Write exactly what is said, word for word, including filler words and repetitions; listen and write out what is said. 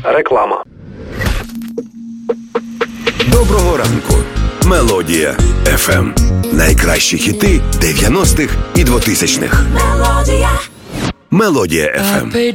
Реклама. Доброго ранку. Мелодія еф ем. Найкращі хіти дев'яностих і двотисячних. Мелодія еф ем.